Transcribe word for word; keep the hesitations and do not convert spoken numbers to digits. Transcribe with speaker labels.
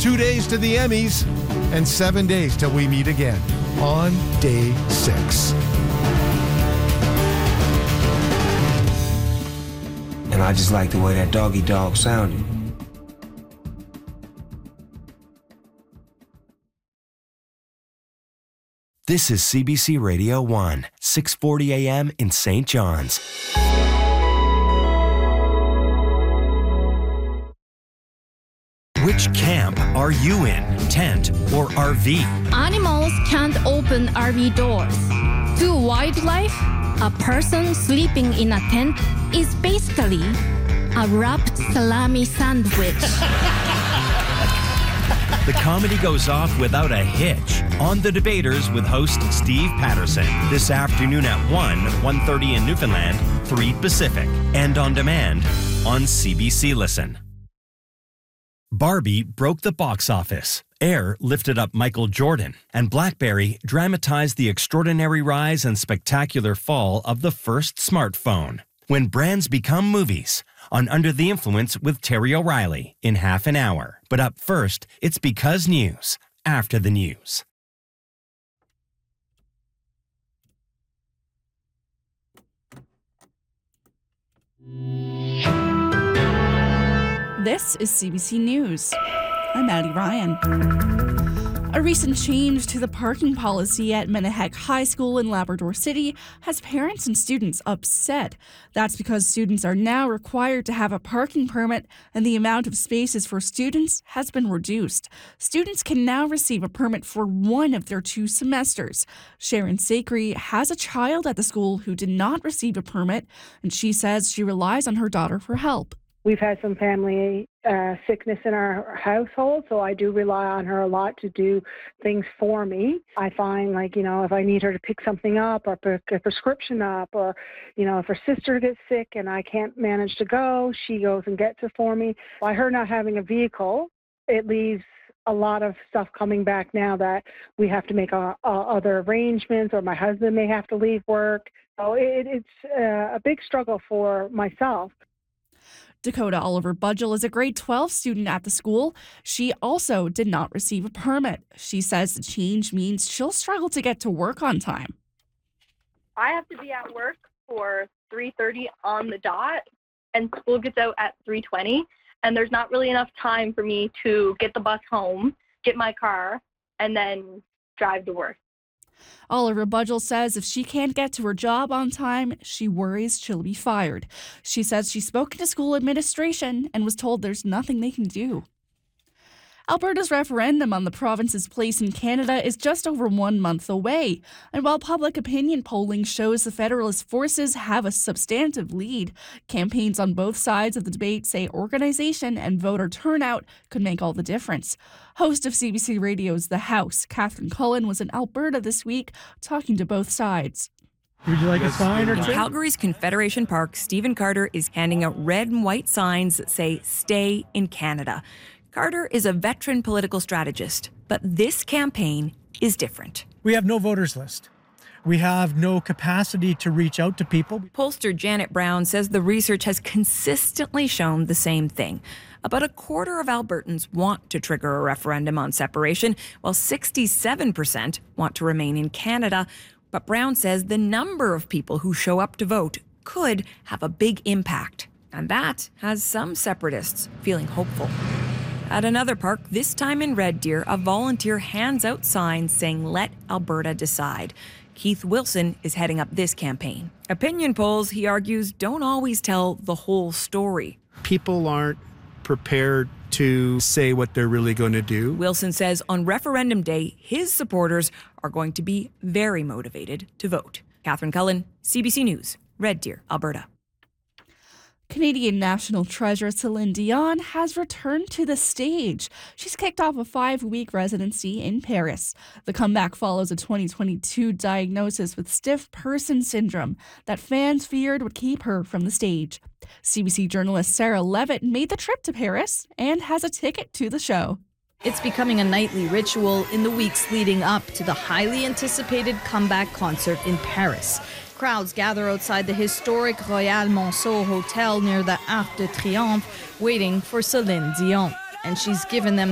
Speaker 1: Two days to the Emmys and seven days till we meet again on day six.
Speaker 2: And I just like the way that doggy dog sounded.
Speaker 3: This is C B C Radio one, six forty a m in Saint John's. Which camp are you in, tent or R V?
Speaker 4: Animals can't open R V doors. To wildlife, a person sleeping in a tent is basically a wrapped salami sandwich.
Speaker 3: The comedy goes off without a hitch on The Debaters with host Steve Patterson this afternoon at one, one thirty in Newfoundland, three Pacific, and on demand on C B C Listen. Barbie broke the box office. Air lifted up Michael Jordan, and BlackBerry dramatized the extraordinary rise and spectacular fall of the first smartphone. When brands become movies, on Under the Influence with Terry O'Reilly in half an hour. But up first, it's Because News, after the news.
Speaker 5: This is C B C News. I'm Addie Ryan. A recent change to the parking policy at Menahek High School in Labrador City has parents and students upset. That's because students are now required to have a parking permit and the amount of spaces for students has been reduced. Students can now receive a permit for one of their two semesters. Sharon Sakri has a child at the school who did not receive a permit, and she says she relies on her daughter for help.
Speaker 6: We've had some family uh, sickness in our household, so I do rely on her a lot to do things for me. I find, like, you know, if I need her to pick something up or pick a prescription up, or, you know, if her sister gets sick and I can't manage to go, she goes and gets it for me. By her not having a vehicle, it leaves a lot of stuff coming back now that we have to make uh, uh, other arrangements, or my husband may have to leave work. So it, it's uh, a big struggle for myself.
Speaker 5: Dakota Oliver Budgel is a grade twelve student at the school. She also did not receive a permit. She says the change means she'll struggle to get to work on time.
Speaker 7: I have to be at work for three thirty on the dot, and school gets out at three twenty, and there's not really enough time for me to get the bus home, get my car, and then drive to work.
Speaker 5: Oliver Budgel says if she can't get to her job on time, she worries she'll be fired. She says she's spoken to school administration and was told there's nothing they can do. Alberta's referendum on the province's place in Canada is just over one month away. And while public opinion polling shows the Federalist forces have a substantive lead, campaigns on both sides of the debate say organization and voter turnout could make all the difference. Host of C B C Radio's The House, Catherine Cullen, was in Alberta this week talking to both sides.
Speaker 8: Would you like a sign or two?
Speaker 9: In Calgary's Confederation Park, Stephen Carter is handing out red and white signs that say, "Stay in Canada." Carter is a veteran political strategist, but this campaign is different.
Speaker 8: We have no voters list. We have no capacity to reach out to people.
Speaker 9: Pollster Janet Brown says the research has consistently shown the same thing. About a quarter of Albertans want to trigger a referendum on separation, while sixty-seven percent want to remain in Canada. But Brown says the number of people who show up to vote could have a big impact. And that has some separatists feeling hopeful. At another park, this time in Red Deer, a volunteer hands out signs saying, "Let Alberta decide." Keith Wilson is heading up this campaign. Opinion polls, he argues, don't always tell the whole story.
Speaker 10: People aren't prepared to say what they're really going to do.
Speaker 9: Wilson says on referendum day, his supporters are going to be very motivated to vote. Catherine Cullen, C B C News, Red Deer, Alberta.
Speaker 5: Canadian national treasure Celine Dion has returned to the stage. She's kicked off a five-week residency in Paris. The comeback follows a twenty twenty-two diagnosis with stiff person syndrome that fans feared would keep her from the stage. C B C journalist Sarah Levitt made the trip to Paris and has a ticket to the show.
Speaker 11: It's becoming a nightly ritual in the weeks leading up to the highly anticipated comeback concert in Paris. Crowds gather outside the historic Royal Monceau Hotel near the Arc de Triomphe, waiting for Celine Dion. And she's given them